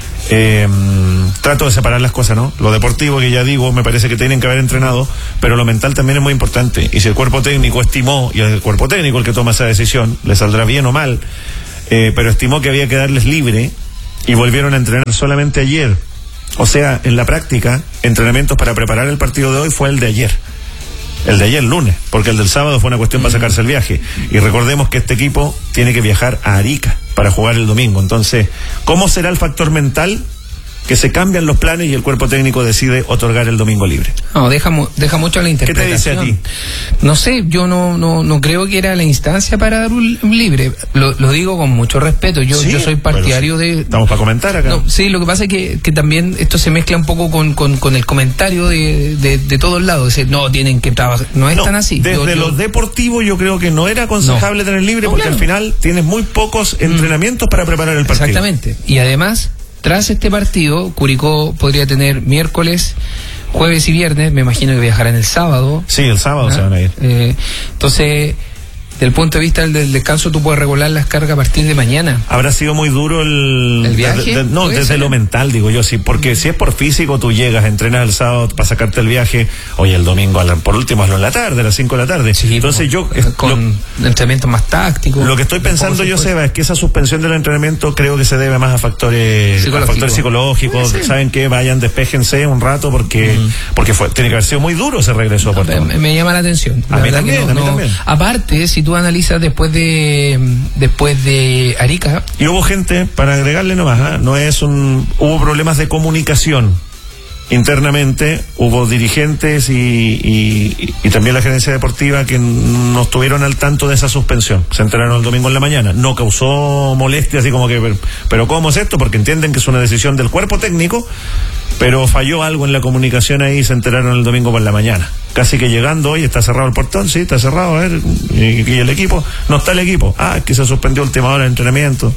Trato de separar las cosas, ¿no? Lo deportivo, que ya digo, me parece que tienen que haber entrenado, pero lo mental también es muy importante. Y si el cuerpo técnico estimó, y es el cuerpo técnico el que toma esa decisión, le saldrá bien o mal, pero estimó que había que darles libre y volvieron a entrenar solamente ayer. O sea, en la práctica, entrenamientos para preparar el partido de hoy fue el de ayer. El de ayer lunes, porque el del sábado fue una cuestión para sacarse el viaje. Y recordemos que este equipo tiene que viajar a Arica para jugar el domingo. Entonces, ¿cómo será el factor mental que se cambian los planes y el cuerpo técnico decide otorgar el domingo libre? No, deja mucho a la interpretación. ¿Qué te dice a ti? No sé, yo no creo que era la instancia para dar un libre. Lo digo con mucho respeto. Yo soy partidario de... Estamos para comentar acá. No, sí, lo que pasa es que también esto se mezcla un poco con el comentario de todos lados. Decir, no, tienen que trabajar. No es tan así. Desde lo deportivo yo creo que no era aconsejable tener libre, porque al final tienes muy pocos entrenamientos para preparar el partido. Exactamente. Y además, tras este partido, Curicó podría tener miércoles, jueves y viernes. Me imagino que viajarán el sábado. Sí, el sábado se van a ir. Entonces, desde el punto de vista del descanso, tú puedes regular las cargas a partir de mañana. ¿Habrá sido muy duro el viaje? No, desde lo mental, digo yo, sí, porque si es por físico, tú llegas, entrenas el sábado para sacarte el viaje, oye, el domingo, por último, hazlo en la tarde, a las 5 de la tarde. Sí, entonces con entrenamientos más tácticos. Lo que estoy pensando yo, Seba, es que esa suspensión del entrenamiento creo que se debe más a factores psicológicos. Sí. ¿Saben qué? Vayan, despéjense un rato porque tiene que haber sido muy duro ese regreso a Puerto Montt. Me llama la atención. A mí también. Aparte, si tú analizas después de Arica. Y hubo gente, para agregarle nomás, hubo problemas de comunicación internamente, hubo dirigentes y también la gerencia deportiva que no estuvieron al tanto de esa suspensión. Se enteraron el domingo en la mañana. No causó molestia, así como que, pero ¿cómo es esto? Porque entienden que es una decisión del cuerpo técnico, pero falló algo en la comunicación ahí y se enteraron el domingo por la mañana. Casi que llegando hoy, está cerrado el portón, sí, está cerrado, a ver, y el equipo, no está el equipo, que se suspendió última hora de entrenamiento.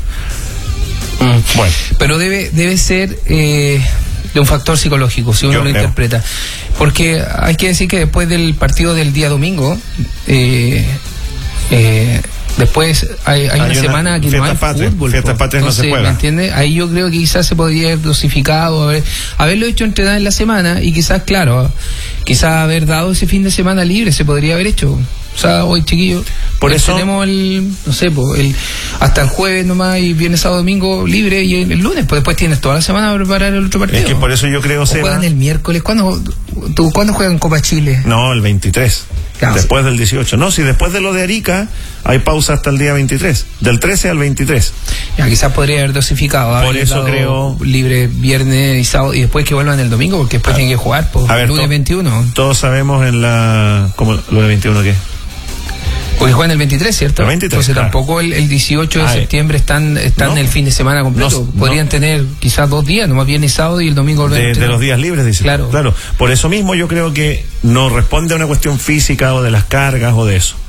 Bueno. Pero debe ser de un factor psicológico, si uno lo interpreta. Porque hay que decir que después del partido del día domingo, después hay una semana que no hay fútbol. Fiestas patrias no se juega. ¿Me entiendes? Ahí yo creo que quizás se podría haber dosificado, haberlo hecho entrenar en la semana y quizás haber dado ese fin de semana libre, se podría haber hecho. O sea, hoy, chiquillos, por eso tenemos hasta el jueves nomás y viernes, sábado, domingo libre y el lunes, pues después tienes toda la semana para preparar el otro partido. Es que por eso yo creo, Seba, juegan el miércoles. ¿Cuándo juegan Copa Chile? No, el 23. Claro, después del 18. No, si después de lo de Arica hay pausa hasta el día 23. Del 13 al 23. Ya, quizás podría haber dosificado. Por eso creo. Libre viernes y sábado y después que vuelvan el domingo, porque después tienen que jugar. Lunes 21. Todos sabemos ¿cómo lo de 21 qué? Porque juegan el 23, ¿cierto? El 23, entonces tampoco el 18 de septiembre están el fin de semana completo. Podrían tener quizás 2 días, nomás viernes y sábado y el domingo. De los días libres, dice. Claro. Por eso mismo yo creo que no responde a una cuestión física o de las cargas o de eso.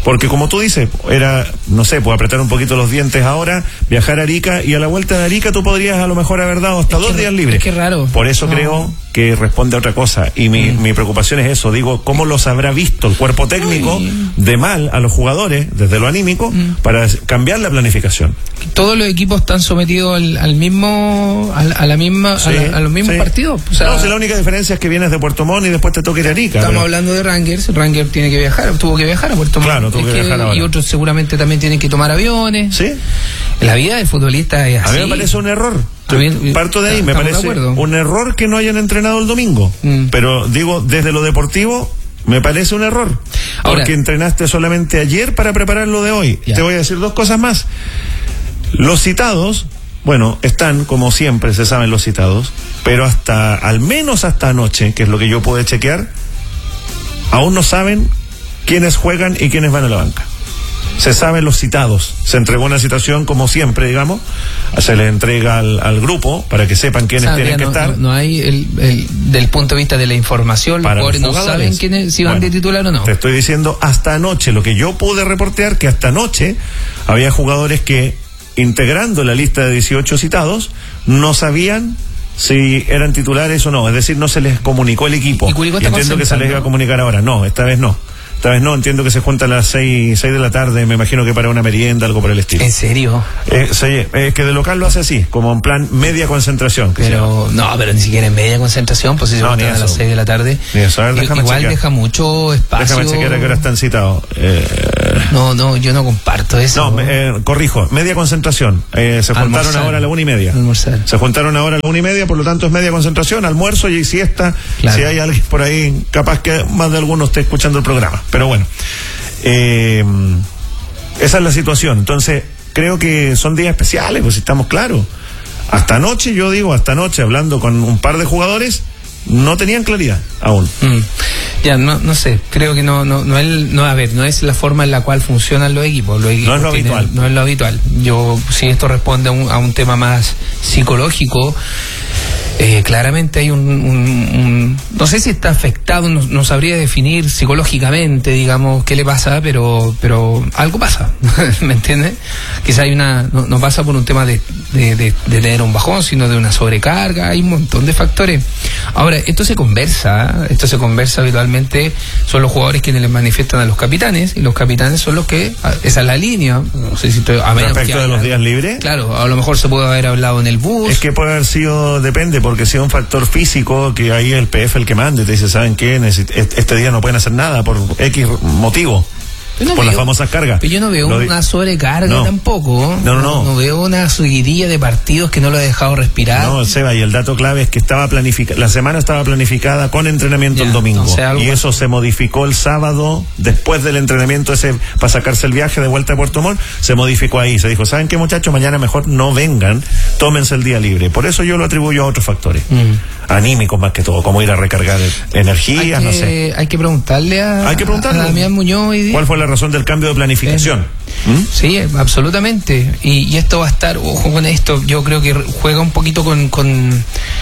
Porque como tú dices, era, no sé, pues apretar un poquito los dientes ahora, viajar a Arica, y a la vuelta de Arica tú podrías a lo mejor haber dado hasta 2 días libres. Es que raro. Por eso creo que responde a otra cosa. Y mi preocupación es eso. Digo, ¿cómo los habrá visto el cuerpo técnico de mal a los jugadores, desde lo anímico, para cambiar la planificación? Todos los equipos están sometidos a los mismos partidos. O sea, no, si la única diferencia es que vienes de Puerto Montt y después te toca ir a Arica. Estamos hablando de Rangers. Rangers tiene que viajar, tuvo que viajar a Puerto Montt. Claro, tuvo que viajar ahora. Y otros seguramente también tienen que tomar aviones. Sí. La vida del futbolista es así. A mí me parece un error. Parto de ahí, me parece un error que no hayan entrenado el domingo. Pero digo, desde lo deportivo, me parece un error. Ahora, porque entrenaste solamente ayer para preparar lo de hoy. Ya. Te voy a decir 2 cosas más. Los citados, bueno, están como siempre, se saben los citados, pero al menos hasta anoche, que es lo que yo pude chequear, aún no saben quiénes juegan y quiénes van a la banca. Se saben los citados. Se entregó una citación como siempre, digamos. Se les entrega al grupo para que sepan quiénes tienen que estar. No hay del punto de vista de la información, los jugadores no saben quiénes, si van de titular o no. Te estoy diciendo hasta anoche, lo que yo pude reportear, que hasta anoche había jugadores que, integrando la lista de 18 citados, no sabían si eran titulares o no. Es decir, no se les comunicó el equipo. Y entiendo que se les iba a comunicar ahora. No, esta vez no. Esta vez no, entiendo que se junta a las 6 de la tarde, me imagino que para una merienda, algo por el estilo. ¿En serio? Es que de local lo hace así, como en plan media concentración. Pero ni siquiera en media concentración, pues si se juntan a las 6 de la tarde. Igual chequear. Deja mucho espacio. Déjame chequear a qué hora están citados. No, yo no comparto eso. No, corrijo, media concentración. Se juntaron ahora a la 1:30. Almorzar. Se juntaron ahora a la 1:30, por lo tanto es media concentración, almuerzo y siesta. Claro. Si hay alguien por ahí, capaz que más de alguno esté escuchando el programa. Pero bueno, esa es la situación. Entonces, creo que son días especiales, pues si estamos claros. Hasta anoche, hablando con un par de jugadores, no tenían claridad aún. Ya, no sé, creo que no es la forma en la cual funcionan los equipos. No es lo habitual. No es lo habitual. Si esto responde a un tema más psicológico, claramente hay no sé si está afectado, no sabría definir psicológicamente, digamos, qué le pasa, pero algo pasa, ¿me entiendes? Quizá hay no pasa por un tema de tener un bajón, sino de una sobrecarga, hay un montón de factores. Ahora, esto se conversa habitualmente, son los jugadores quienes les manifiestan a los capitanes, y los capitanes son los que, esa es la línea, no sé si respecto de los días libres. Claro, a lo mejor se puede haber hablado en el bus. Es que puede haber sido, depende, porque si es un factor físico, que ahí el PF el que mande, te dice, ¿saben qué? Este día no pueden hacer nada por X motivo. Por las famosas cargas. Pero yo no veo una sobrecarga tampoco. No veo una seguidilla de partidos que no lo ha dejado respirar. No, Seba, y el dato clave es que la semana estaba planificada con entrenamiento el domingo. Y eso se modificó el sábado, después del entrenamiento ese, para sacarse el viaje de vuelta a Puerto Montt, se modificó ahí. Se dijo, ¿saben qué, muchachos? Mañana mejor no vengan, tómense el día libre. Por eso yo lo atribuyo a otros factores. Anímicos más que todo, como ir a recargar energías, no sé. Hay que preguntarle a Damián Muñoz. ¿Cuál fue la razón del cambio de planificación? Sí, absolutamente. Y esto va a estar, ojo con esto, yo creo que juega un poquito con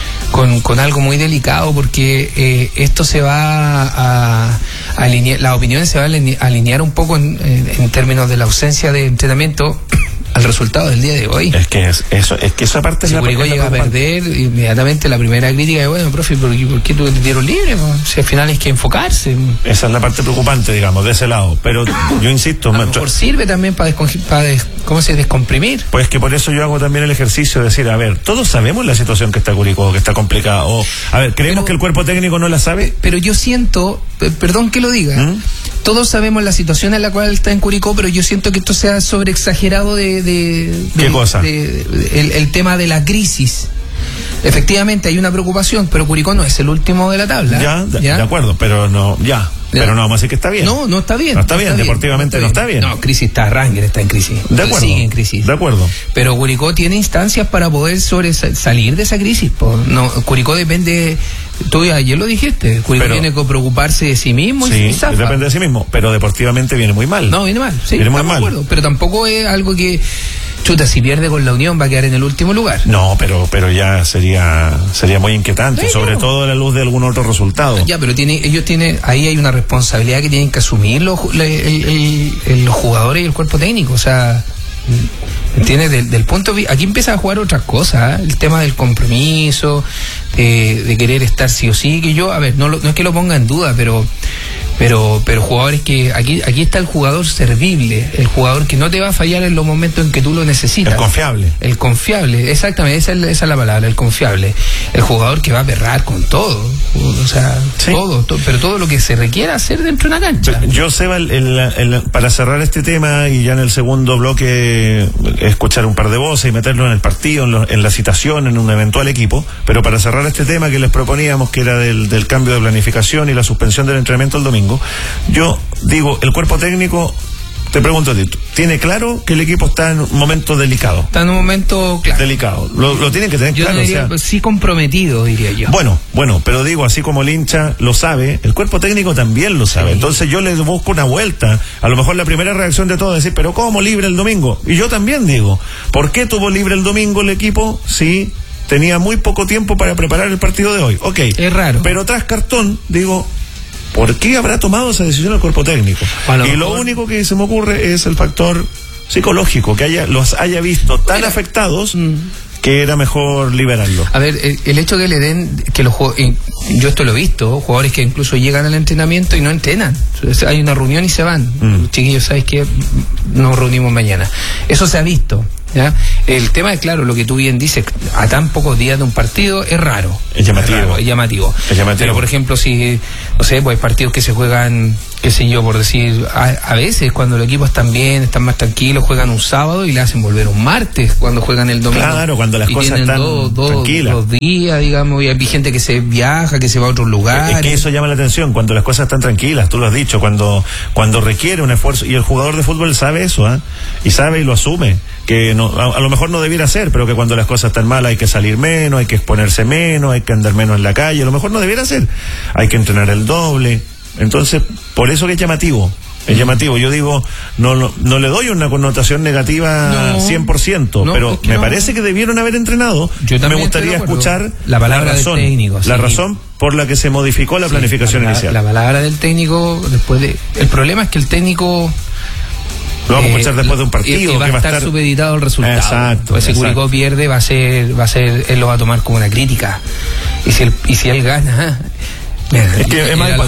algo muy delicado, porque esto se va a alinear, las opiniones se van a alinear un poco en términos de la ausencia de entrenamiento al resultado del día de hoy. Es que esa parte si Curicó llega a perder, inmediatamente la primera crítica es, bueno, profe, ¿por qué tú te dieron libre? Si al final hay que enfocarse. Esa es la parte preocupante, digamos, de ese lado. Pero yo insisto, a lo mejor sirve también para descomprimir. Pues que por eso yo hago también el ejercicio de decir, a ver, todos sabemos la situación que está Curicó, que está complicada. ¿Creemos que el cuerpo técnico no la sabe? Pero yo siento, perdón que lo diga, todos sabemos la situación en la cual está en Curicó, pero yo siento que esto se ha sobreexagerado ¿Qué cosa? El tema de la crisis. Efectivamente hay una preocupación, pero Curicó no es el último de la tabla. De acuerdo, pero no, pero no vamos a decir que está bien. No está bien. No está bien, deportivamente no está bien. No, crisis está, Rangers está en crisis. De acuerdo. Sigue en crisis. De acuerdo. Pero Curicó tiene instancias para poder salir de esa crisis. Curicó depende, tú ayer lo dijiste, Curicó tiene que preocuparse de sí mismo y zafa. Depende de sí mismo, pero deportivamente viene muy mal. No, viene mal, sí. Viene muy mal. Pero tampoco es algo que chuta, si pierde con la Unión va a quedar en el último lugar. No, pero ya sería muy inquietante, sobre todo a la luz de algún otro resultado. Ya, pero ellos tienen, ahí hay una responsabilidad que tienen que asumir los jugadores y el cuerpo técnico, o sea, ¿entiendes? Del punto de vista, aquí empieza a jugar otras cosas, el tema del compromiso, de querer estar sí o sí, que yo, a ver, no es que lo ponga en duda, pero jugadores que aquí está el jugador servible, el jugador que no te va a fallar en los momentos en que tú lo necesitas. El confiable, exactamente, esa es la palabra, el confiable. El jugador que va a berrar con todo, o sea, sí. pero todo lo que se requiera hacer dentro de una cancha. Yo, Seba, para cerrar este tema y ya en el segundo bloque escuchar un par de voces y meterlo en el partido, en la citación, en un eventual equipo, pero para cerrar este tema que les proponíamos, que era del cambio de planificación y la suspensión del entrenamiento el domingo, yo digo, el cuerpo técnico, te pregunto a ti, ¿tiene claro que el equipo está en un momento delicado? Está en un momento delicado. Lo tienen que tener claro. Yo diría, sí comprometido, diría yo. Bueno, pero digo, así como el hincha lo sabe, el cuerpo técnico también lo sabe. Sí. Entonces yo les busco una vuelta. A lo mejor la primera reacción de todos es decir, pero ¿cómo libre el domingo? Y yo también digo, ¿por qué tuvo libre el domingo el equipo si tenía muy poco tiempo para preparar el partido de hoy? Ok. Es raro. Pero tras cartón, digo, ¿por qué habrá tomado esa decisión el cuerpo técnico? Y lo único que se me ocurre es el factor psicológico, que los haya visto tan afectados que era mejor liberarlo. A ver, el hecho que le den, que los yo esto lo he visto, jugadores que incluso llegan al entrenamiento y no entrenan. Hay una reunión y se van. Chiquillos, ¿sabes qué? Nos reunimos mañana. Eso se ha visto. ¿Ya? El tema es, claro, lo que tú bien dices, a tan pocos días de un partido es raro. Es llamativo. Pero, por ejemplo, si, no sé, pues hay partidos que se juegan, qué sé yo, por decir, a veces cuando los equipos están bien, están más tranquilos, juegan un sábado y le hacen volver un martes cuando juegan el domingo. Claro, cuando las cosas están tranquilas. 2 días, digamos, y hay gente que se viaja, que se va a otros lugares. Es que eso llama la atención, cuando las cosas están tranquilas, tú lo has dicho, cuando requiere un esfuerzo, y el jugador de fútbol sabe eso, y sabe y lo asume, que no, a lo mejor no debiera ser, pero que cuando las cosas están mal hay que salir menos, hay que exponerse menos, hay que andar menos en la calle, a lo mejor no debiera ser, hay que entrenar el doble. Entonces, por eso que es llamativo. Yo digo, no le doy una connotación negativa 100%, pero me parece que debieron haber entrenado. Me gustaría escuchar la palabra del técnico, la razón por la que se modificó la planificación inicial. La palabra del técnico, el problema es que el técnico lo vamos a escuchar después de un partido va a estar supeditado al resultado. Exacto. Si Curicó pierde, va a ser, él lo va a tomar como una crítica. Y si él gana, es que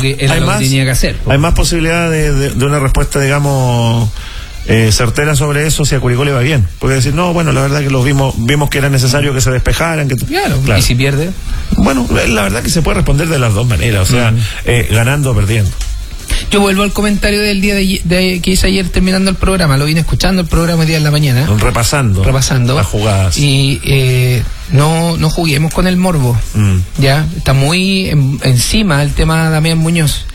hay más posibilidad de una respuesta, digamos, certera sobre eso si a Curicó le va bien. Porque decir, no, bueno, la verdad que vimos que era necesario que se despejaran. Claro. ¿Y si pierde? Bueno, la verdad que se puede responder de las dos maneras, o sea, ganando o perdiendo. Yo vuelvo al comentario del día que hice ayer terminando el programa. Lo vine escuchando el programa el día de la mañana. Repasando las jugadas. Y no juguemos con el morbo. Ya está muy encima el tema de Damián Muñoz.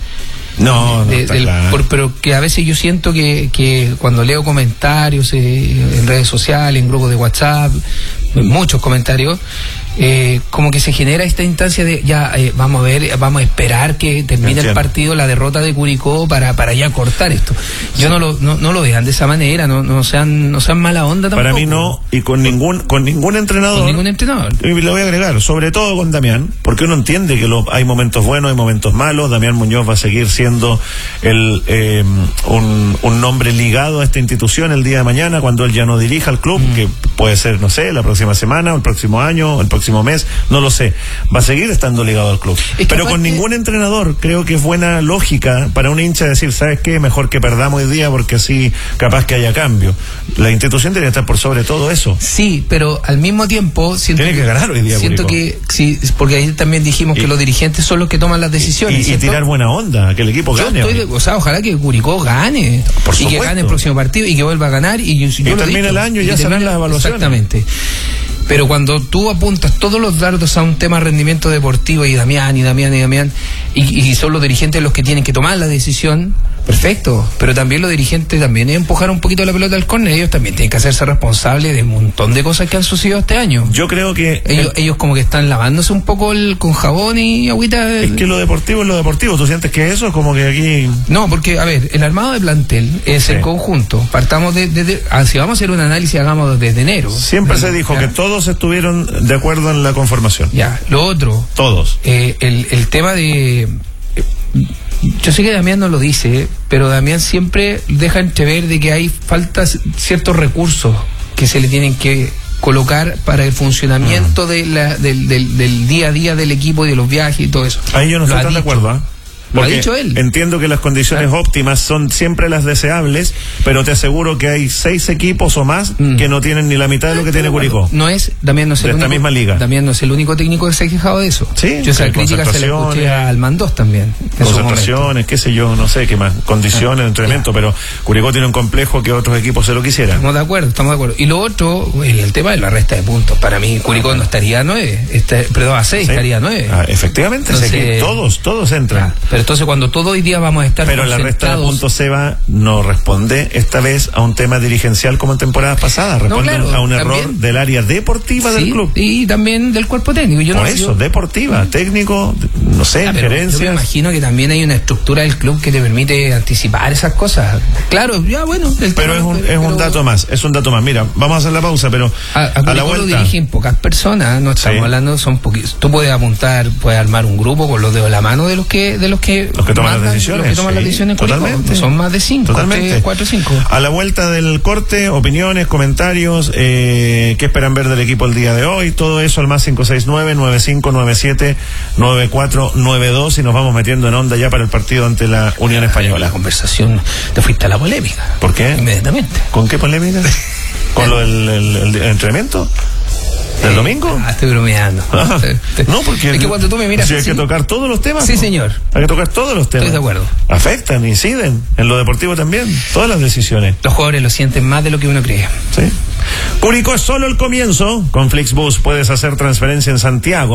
Pero que a veces yo siento que cuando leo comentarios en redes sociales, en grupos de WhatsApp, muchos comentarios, como que se genera esta instancia de vamos a esperar que termine el partido, la derrota de Curicó para ya cortar esto. Yo no lo vean de esa manera, no sean mala onda tampoco. Para mí no, y con ningún entrenador. Y le voy a agregar, sobre todo con Damián, porque uno entiende que hay momentos buenos, hay momentos malos. Damián Muñoz va a seguir siendo un nombre ligado a esta institución el día de mañana, cuando él ya no dirija el club, que puede ser, no sé, la próxima semana, o el próximo año, o el próximo mes, no lo sé. Va a seguir estando ligado al club. Pero con ningún entrenador creo que es buena lógica para un hincha decir, ¿sabes qué? Mejor que perdamos hoy día porque así capaz que haya cambio. La institución debería estar por sobre todo eso. Sí, pero al mismo tiempo tiene que ganar hoy día. Siento que sí, porque ahí también dijimos que los dirigentes son los que toman las decisiones. Y tirar buena onda, que el equipo gane. Ojalá que Curicó gane. Por supuesto. Que gane el próximo partido y que vuelva a ganar. Y termine el año y ya serán las evaluaciones. Exactamente. Pero cuando tú apuntas todos los dardos a un tema de rendimiento deportivo y Damián, y son los dirigentes los que tienen que tomar la decisión, perfecto, pero también los dirigentes también empujar un poquito la pelota al córner, ellos también tienen que hacerse responsables de un montón de cosas que han sucedido este año. Yo creo que ellos como que están lavándose un poco con jabón y agüita. Es que lo deportivo es lo deportivo. ¿Tú sientes que eso es como que aquí...? No, porque, a ver, el armado de plantel es el conjunto. Partamos si vamos a hacer un análisis, hagamos desde enero. Siempre se dijo que todos estuvieron de acuerdo en la conformación. Ya, lo otro. Todos. El tema de... Yo sé que Damián no lo dice, pero Damián siempre deja entrever de que hay faltas ciertos recursos que se le tienen que colocar para el funcionamiento del día a día del equipo y de los viajes y todo eso. Ahí yo no estoy tan de acuerdo, ¿eh? Lo ha dicho él. Entiendo que las condiciones óptimas son siempre las deseables, pero te aseguro que hay 6 equipos o más que no tienen ni la mitad de lo que tiene Curicó. Damián no es el único, misma liga. Damián no es el único técnico que se ha quejado de eso. Sí, yo esa crítica se le escuché al Mandós también. Concentraciones, qué sé yo, no sé qué más, condiciones de entrenamiento, pero Curicó tiene un complejo que otros equipos se lo quisieran. Estamos de acuerdo. Y lo otro, el tema de la resta de puntos. Para mí Curicó no estaría a 9, a 6 estaría a 9. Efectivamente, entonces, todos entran. Pero entonces cuando todo hoy día vamos a estar pero la resta de puntos, Seba, no responde esta vez a un tema dirigencial como en temporadas pasadas, responde a un error del área deportiva del club y también del cuerpo técnico. Deportiva, técnico, no sé, gerencia. Yo me imagino que también hay una estructura del club que te permite anticipar esas cosas. Claro, ya bueno. Pero es un dato más. Mira, vamos a hacer la pausa, pero a la vuelta lo dirigen pocas personas, no estamos hablando, son poquitos. Tú puedes armar un grupo con los dedos de la mano de los que toman las decisiones. Totalmente. Son más de 5, 4 o 5. A la vuelta del corte, opiniones, comentarios, qué esperan ver del equipo el día de hoy, todo eso al más 569-9597-9492 y nos vamos metiendo en onda ya para el partido ante la Unión Española. La conversación, te fuiste a la polémica. ¿Por qué? Inmediatamente. ¿Con qué polémica? ¿Con lo del entrenamiento? ¿Del domingo? Estoy bromeando. No, porque es que cuando tú me miras, hay que tocar todos los temas. Sí, señor. Hay que tocar todos los temas. Estoy de acuerdo. Afectan, inciden en lo deportivo también. Todas las decisiones. Los jugadores lo sienten más de lo que uno cree. Sí. Curicó es solo el comienzo. Con Flixbus puedes hacer transferencia en Santiago.